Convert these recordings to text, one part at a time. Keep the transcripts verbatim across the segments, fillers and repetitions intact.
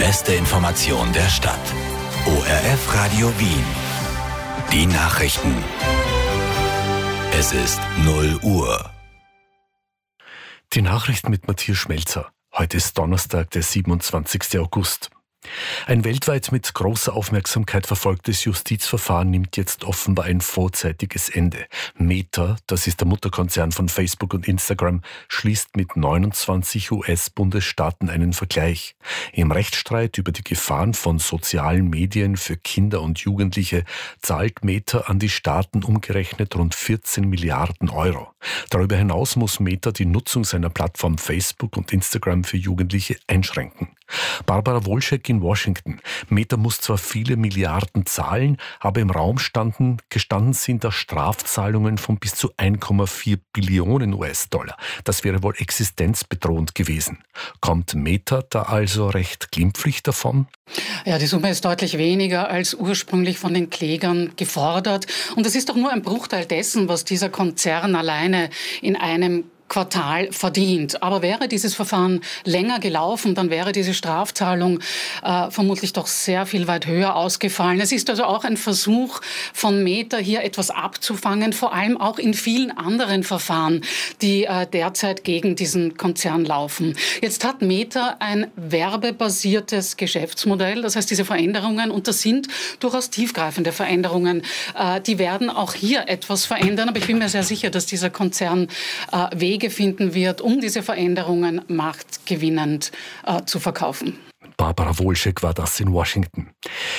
beste Information der Stadt. O R F Radio Wien. Die Nachrichten. Es ist null Uhr. Die Nachrichten mit Matthias Schmelzer. Heute ist Donnerstag, der siebenundzwanzigster August. Ein weltweit mit großer Aufmerksamkeit verfolgtes Justizverfahren nimmt jetzt offenbar ein vorzeitiges Ende. Meta, das ist der Mutterkonzern von Facebook und Instagram, schließt mit neunundzwanzig U S-Bundesstaaten einen Vergleich. Im Rechtsstreit über die Gefahren von sozialen Medien für Kinder und Jugendliche zahlt Meta an die Staaten umgerechnet rund vierzehn Milliarden Euro. Darüber hinaus muss Meta die Nutzung seiner Plattform Facebook und Instagram für Jugendliche einschränken. Barbara Wolschek in Washington. Meta muss zwar viele Milliarden zahlen, aber im Raum standen, gestanden sind da Strafzahlungen von bis zu ein Komma vier Billionen U S-Dollar. Das wäre wohl existenzbedrohend gewesen. Kommt Meta da also recht glimpflich davon? Ja, die Summe ist deutlich weniger als ursprünglich von den Klägern gefordert. Und es ist doch nur ein Bruchteil dessen, was dieser Konzern alleine in einem Quartal verdient. Aber wäre dieses Verfahren länger gelaufen, dann wäre diese Strafzahlung äh, vermutlich doch sehr viel weit höher ausgefallen. Es ist also auch ein Versuch von Meta, hier etwas abzufangen, vor allem auch in vielen anderen Verfahren, die äh, derzeit gegen diesen Konzern laufen. Jetzt hat Meta ein werbebasiertes Geschäftsmodell. Das heißt, diese Veränderungen, und das sind durchaus tiefgreifende Veränderungen, äh, die werden auch hier etwas verändern. Aber ich bin mir sehr sicher, dass dieser Konzern äh, Wege finden wird, um diese Veränderungen marktgewinnend äh, zu verkaufen. Barbara Wolschek war das in Washington.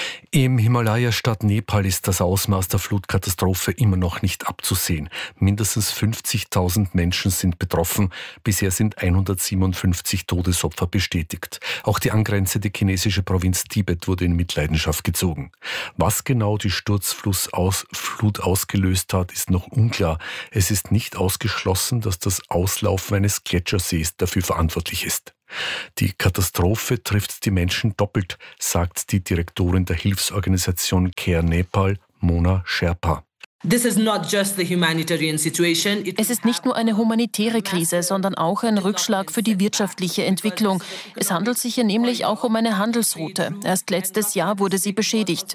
Im Himalaya-Staat Nepal ist das Ausmaß der Flutkatastrophe immer noch nicht abzusehen. Mindestens fünfzigtausend Menschen sind betroffen. Bisher sind hundertsiebenundfünfzig Todesopfer bestätigt. Auch die angrenzende chinesische Provinz Tibet wurde in Mitleidenschaft gezogen. Was genau die Sturzflut aus, Flut ausgelöst hat, ist noch unklar. Es ist nicht ausgeschlossen, dass das Auslaufen eines Gletschersees dafür verantwortlich ist. Die Katastrophe trifft die Menschen doppelt, sagt die Direktorin der Hilfsorganisation Care Nepal, Mona Sherpa. Es ist nicht nur eine humanitäre Krise, sondern auch ein Rückschlag für die wirtschaftliche Entwicklung. Es handelt sich hier nämlich auch um eine Handelsroute. Erst letztes Jahr wurde sie beschädigt.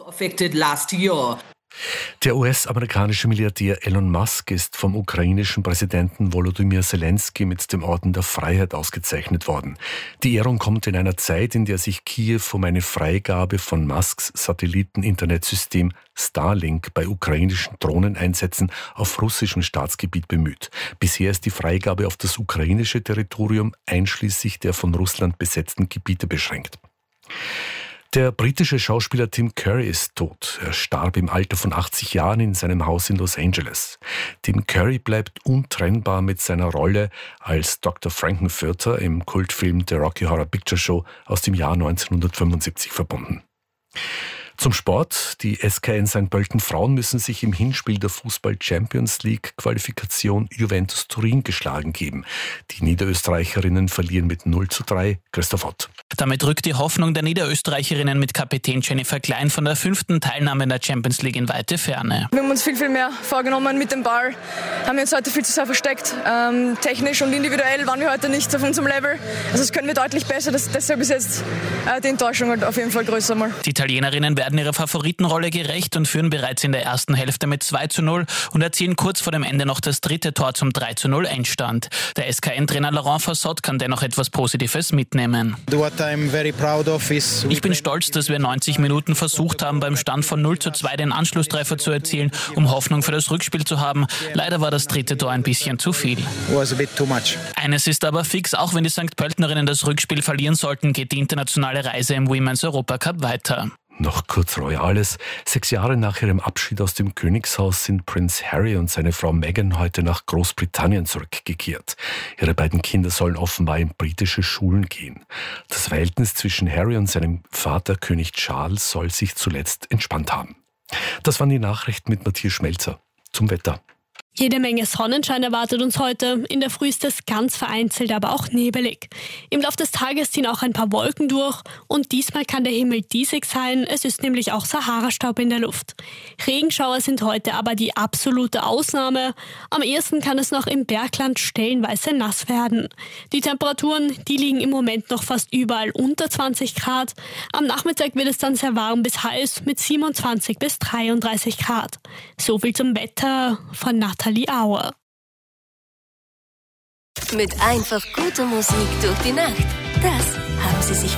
Der U S-amerikanische Milliardär Elon Musk ist vom ukrainischen Präsidenten Volodymyr Zelensky mit dem Orden der Freiheit ausgezeichnet worden. Die Ehrung kommt in einer Zeit, in der sich Kiew um eine Freigabe von Musks Satelliten-Internetsystem Starlink bei ukrainischen Drohneneinsätzen auf russischem Staatsgebiet bemüht. Bisher ist die Freigabe auf das ukrainische Territorium einschließlich der von Russland besetzten Gebiete beschränkt. Der britische Schauspieler Tim Curry ist tot. Er starb im Alter von achtzig Jahren in seinem Haus in Los Angeles. Tim Curry bleibt untrennbar mit seiner Rolle als Doktor Frankenfurter im Kultfilm The Rocky Horror Picture Show aus dem Jahr neunzehnhundertfünfundsiebzig verbunden. Zum Sport. Die S K N Sankt Pölten Frauen müssen sich im Hinspiel der Fußball-Champions-League-Qualifikation Juventus Turin geschlagen geben. Die Niederösterreicherinnen verlieren mit null zu drei. Christoph Ott. Damit rückt die Hoffnung der Niederösterreicherinnen mit Kapitän Jennifer Klein von der fünften Teilnahme in der Champions League in weite Ferne. Wir haben uns viel, viel mehr vorgenommen mit dem Ball. Haben wir uns heute viel zu sehr versteckt. Ähm, technisch und individuell waren wir heute nicht auf unserem Level. Also das können wir deutlich besser. Das, deshalb ist jetzt äh, die Enttäuschung halt auf jeden Fall größer mal. Die Italienerinnen werden ihrer Favoritenrolle gerecht und führen bereits in der ersten Hälfte mit zwei zu null und erzielen kurz vor dem Ende noch das dritte Tor zum drei zu null Endstand. Der S K N-Trainer Laurent Fassot kann dennoch etwas Positives mitnehmen. Ich bin stolz, dass wir neunzig Minuten versucht haben, beim Stand von null zu zwei den Anschlusstreffer zu erzielen, um Hoffnung für das Rückspiel zu haben. Leider war das dritte Tor ein bisschen zu viel. Eines ist aber fix, auch wenn die Sankt Pöltenerinnen das Rückspiel verlieren sollten, geht die internationale Reise im Women's Europacup weiter. Noch kurz Royales. Sechs Jahre nach ihrem Abschied aus dem Königshaus sind Prinz Harry und seine Frau Meghan heute nach Großbritannien zurückgekehrt. Ihre beiden Kinder sollen offenbar in britische Schulen gehen. Das Verhältnis zwischen Harry und seinem Vater König Charles soll sich zuletzt entspannt haben. Das waren die Nachrichten mit Matthias Schmelzer. Zum Wetter. Jede Menge Sonnenschein erwartet uns heute. In der Früh ist es ganz vereinzelt, aber auch nebelig. Im Laufe des Tages ziehen auch ein paar Wolken durch und diesmal kann der Himmel diesig sein. Es ist nämlich auch Sahara-Staub in der Luft. Regenschauer sind heute aber die absolute Ausnahme. Am ehesten kann es noch im Bergland stellenweise nass werden. Die Temperaturen, die liegen im Moment noch fast überall unter zwanzig Grad. Am Nachmittag wird es dann sehr warm bis heiß mit siebenundzwanzig bis dreiunddreißig Grad. So viel zum Wetter von Nathalie Auer. Mit einfach guter Musik durch die Nacht. Das haben Sie sich